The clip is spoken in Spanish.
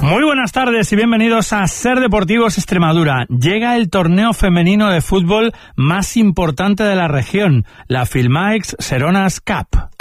Muy buenas tardes y bienvenidos a Ser Deportivos Extremadura. Llega el torneo femenino de fútbol más importante de la región, la Filmaix Seronas Cup.